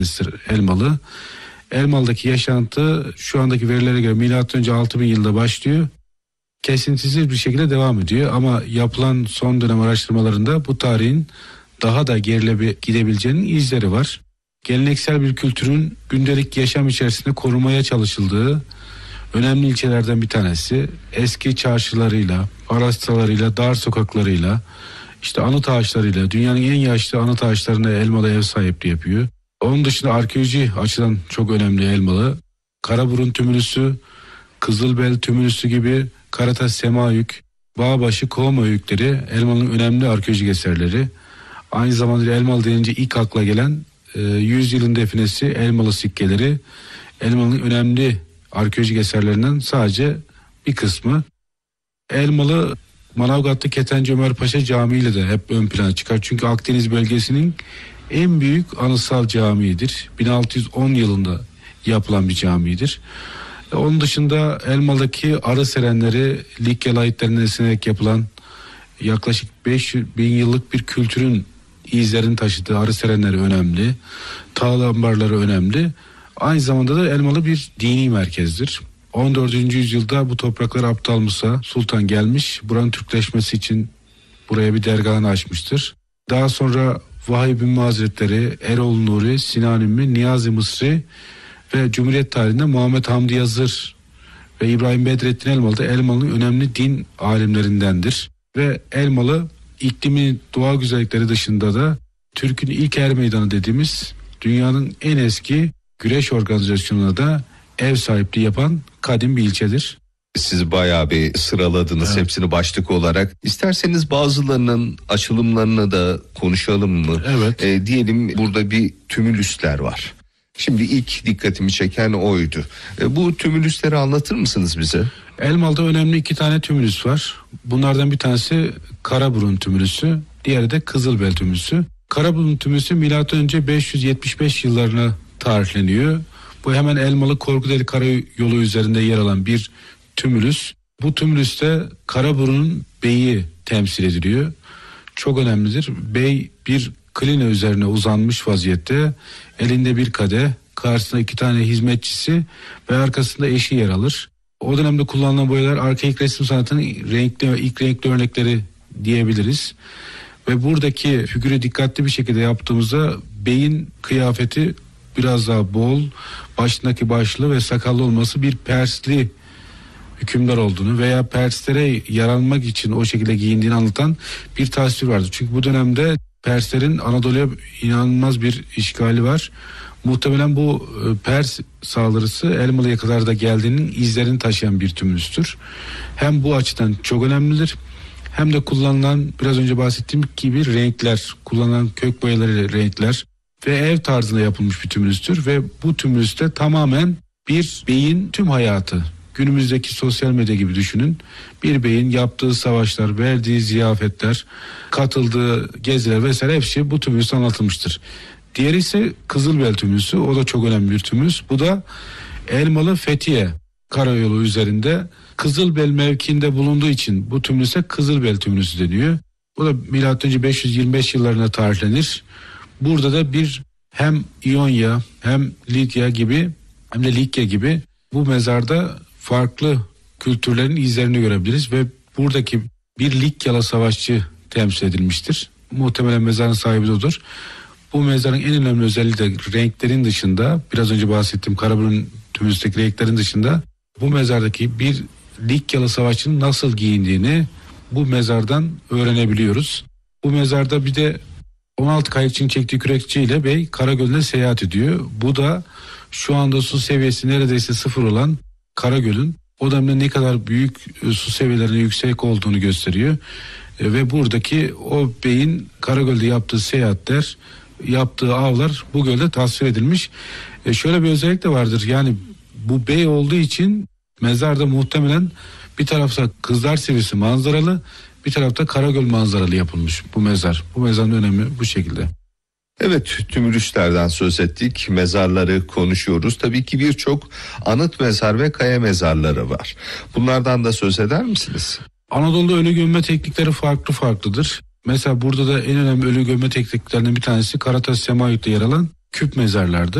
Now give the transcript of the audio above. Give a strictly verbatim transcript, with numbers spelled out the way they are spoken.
Elmalı. Elmalı'daki yaşantı şu andaki verilere göre milattan önce altı bin yılında başlıyor. Kesintisiz bir şekilde devam ediyor ama yapılan son dönem araştırmalarında bu tarihin daha da gerile gidebileceğinin izleri var. Geleneksel bir kültürün gündelik yaşam içerisinde korumaya çalışıldığı önemli ilçelerden bir tanesi. Eski çarşılarıyla, araçsalarıyla, dar sokaklarıyla, işte anıt ağaçlarıyla, dünyanın en yaşlı anıt ağaçlarına Elmalı ev sahipliği yapıyor. Onun dışında arkeoloji açıdan çok önemli Elmalı. Karaburun Tümülüsü, Kızılbel Tümülüsü gibi Karataş Semayük, Bağbaşı Kovma Öğükleri Elmalı'nın önemli arkeolojik eserleri. Aynı zamanda Elmalı denince ilk akla gelen e, yüzyılın definesi Elmalı sikkeleri Elmalı'nın önemli arkeolojik eserlerinden sadece bir kısmı. Elmalı Manavgat'ta Ketenci Ömer Paşa Camii ile de hep ön plana çıkar. Çünkü Akdeniz bölgesinin en büyük anıtsal camiidir. bin altı yüz on yılında yapılan bir camidir. Onun dışında Elmalı'daki arı serenleri Likya lahitlerinden esinlenerek yapılan yaklaşık beş bin yıllık bir kültürün izlerini taşıdığı arı serenleri önemli. Tağlı ambarları önemli. Aynı zamanda da Elmalı bir dini merkezdir. on dördüncü yüzyılda bu topraklara Abdal Musa Sultan gelmiş. Buranın Türkleşmesi için buraya bir dergahını açmıştır. Daha sonra Vahib Ümmü Hazretleri, Erol Nuri, Sinan Ümmü, Niyazi Mısri ve Cumhuriyet tarihinde Muhammed Hamdi Yazır ve İbrahim Bedrettin Elmalı da Elmalı'nın önemli din alimlerindendir. Ve Elmalı iklimi, doğa güzellikleri dışında da Türk'ün ilk er meydanı dediğimiz dünyanın en eski güreş organizasyonuna da ev sahipliği yapan kadim bir ilçedir. Siz bayağı bir sıraladınız, evet, hepsini başlık olarak. İsterseniz bazılarının açılımlarını da konuşalım mı? Evet. E, diyelim burada bir tümülüsler var. Şimdi ilk dikkatimi çeken oydu. E, bu tümülüsleri anlatır mısınız bize? Elmalı'da önemli iki tane tümülüs var. Bunlardan bir tanesi Karaburun Tümülüsü, diğeri de Kızılbel Tümülüsü. Karaburun Tümülüsü milattan önce beş yüz yetmiş beş yıllarına tarihleniyor. Bu hemen Elmalı Korkuteli Karayolu üzerinde yer alan bir tümülüs. Bu tümülüste Karaburun'un beyi temsil ediliyor. Çok önemlidir. Bey bir kline üzerine uzanmış vaziyette, elinde bir kadeh, karşısında iki tane hizmetçisi ve arkasında eşi yer alır. O dönemde kullanılan boyalar arkaik resim sanatının renkli ve ilk renkli örnekleri diyebiliriz. Ve buradaki figürü dikkatli bir şekilde yaptığımızda beyin kıyafeti biraz daha bol, başındaki başlı ve sakallı olması bir Persli hükümdar olduğunu veya Perslere yaranmak için o şekilde giyindiğini anlatan bir tasvir vardır. Çünkü bu dönemde Perslerin Anadolu'ya inanılmaz bir işgali var. Muhtemelen bu Pers saldırısı Elmalı'ya kadar da geldiğinin izlerini taşıyan bir tümülüstür. Hem bu açıdan çok önemlidir, hem de kullanılan biraz önce bahsettiğim gibi renkler, kullanılan kök boyaları renkler ve ev tarzında yapılmış bir tümülüstür ve bu tümülüste tamamen bir beyin tüm hayatı, günümüzdeki sosyal medya gibi düşünün, bir beyin yaptığı savaşlar, verdiği ziyafetler, katıldığı geziler vesaire hepsi bu tümülüste anlatılmıştır. Diğeri ise Kızılbel Tümülüsü, o da çok önemli bir tümülüs. Bu da Elmalı Fethiye Karayolu üzerinde Kızılbel mevkiinde bulunduğu için bu tümülüse Kızılbel Tümülüsü deniyor. Bu da milattan önce beş yüz yirmi beş yıllarına tarihlenir. Burada da bir hem İonya hem Lidya gibi hem de Likya gibi bu mezarda farklı kültürlerin izlerini görebiliriz ve buradaki bir Likyalı savaşçı temsil edilmiştir. Muhtemelen mezarın sahibi de odur. Bu mezarın en önemli özelliği de renklerin dışında, biraz önce bahsettiğim Karaburun tümülüsteki renklerin dışında bu mezardaki bir Likyalı savaşçının nasıl giyindiğini bu mezardan öğrenebiliyoruz. Bu mezarda bir de on altı kayıkçının çektiği kürekçiyle bey Karagöl'de seyahat ediyor. Bu da şu anda su seviyesi neredeyse sıfır olan Karagöl'ün o dönemde ne kadar büyük su seviyelerinin yüksek olduğunu gösteriyor. E, ve buradaki o beyin Karagöl'de yaptığı seyahatler, yaptığı avlar bu gölde tasvir edilmiş. E, şöyle bir özellik de vardır. Yani bu bey olduğu için mezarda muhtemelen bir tarafta Kızlar Sevisi manzaralı, bir tarafta Karagöl manzaralı yapılmış bu mezar. Bu mezarın önemi bu şekilde. Evet, tümülüslerden söz ettik, mezarları konuşuyoruz. Tabii ki birçok anıt mezar ve kaya mezarları var. Bunlardan da söz eder misiniz? Anadolu'da ölü gömme teknikleri farklı farklıdır. Mesela burada da en önemli ölü gömme tekniklerinden bir tanesi Karataş Semayük'te yer alan küp mezarlardır.